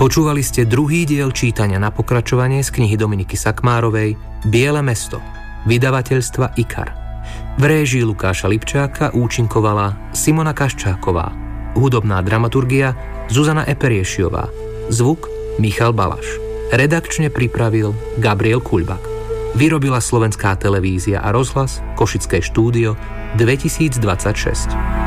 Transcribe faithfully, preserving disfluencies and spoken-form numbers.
Počúvali ste druhý diel čítania na pokračovanie z knihy Dominiky Sakmárovej Biele mesto, vydavateľstva IKAR. V réžii Lukáša Lipčáka účinkovala Simona Kaščáková, hudobná dramaturgia Zuzana Eperiešiová, zvuk Michal Balaš. Redakčne pripravil Gabriel Kuľbak. Vyrobila Slovenská televízia a rozhlas, Košické štúdio dvetisícdvadsaťšesť.